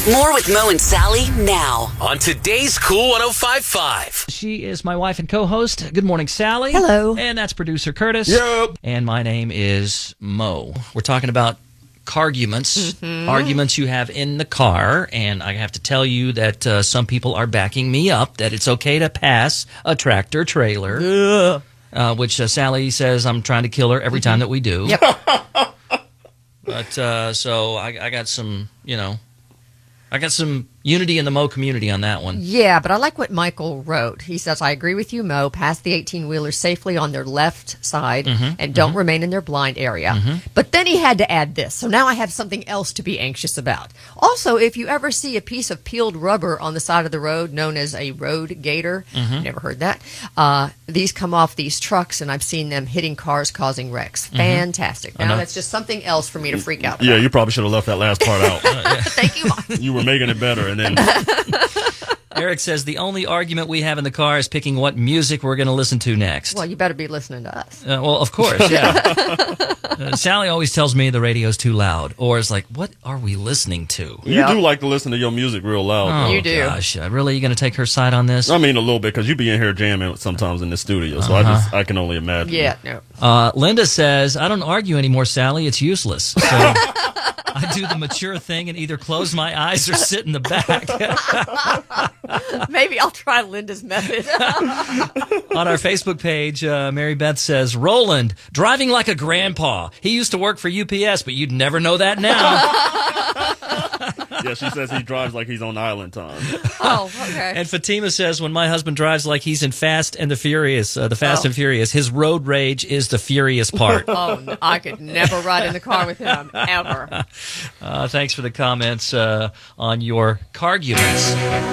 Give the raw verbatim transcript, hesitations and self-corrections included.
More with Mo and Sally now on today's Cool one oh five point five. She is my wife and co-host. Good morning, Sally. Hello. And that's producer Curtis. Yep. And my name is Mo. We're talking about carguments, mm-hmm. arguments you have in the car, and I have to tell you that uh, some people are backing me up that it's okay to pass a tractor trailer, uh, which uh, Sally says I'm trying to kill her every mm-hmm. time that we do. Yep. But uh, so I, I got some, you know, I got some unity in the Mo community on that one. Yeah, but I like what Michael wrote. He says, I agree with you, Mo. Pass the eighteen-wheelers safely on their left side mm-hmm, and don't mm-hmm. remain in their blind area. Mm-hmm. But then he had to add this. So now I have something else to be anxious about. Also, if you ever see a piece of peeled rubber on the side of the road known as a road gator, mm-hmm. never heard that, uh, these come off these trucks, and I've seen them hitting cars, causing wrecks. Mm-hmm. Fantastic. Now that's just something else for me to freak out about. Yeah, you probably should have left that last part out. Thank you, Mom. You were making it better, and then... Eric says the only argument we have in the car is picking what music we're going to listen to next. Well, you better be listening to us. Uh, well, of course, yeah. uh, Sally always tells me the radio's too loud, or it's like, what are we listening to? You Yep. do like to listen to your music real loud. Oh, You do. gosh. Uh, really, you going to take her side on this? I mean, a little bit, because you be in here jamming sometimes in the studio, so I Uh-huh. just I can only imagine. Yeah, no. Uh, Linda says, I don't argue anymore, Sally. It's useless. So I do the mature thing and either close my eyes or sit in the back. Maybe I'll try Linda's method. On our Facebook page, uh, Mary Beth says, Roland, driving like a grandpa. He used to work for U P S, but you'd never know that now. Yeah, she says he drives like he's on island time. Oh, okay. And Fatima says, when my husband drives like he's in Fast and the Furious, uh, the Fast Oh. and Furious, his road rage is the furious part. Oh, no, I could never ride in the car with him, ever. Uh, thanks for the comments uh, on your carguments.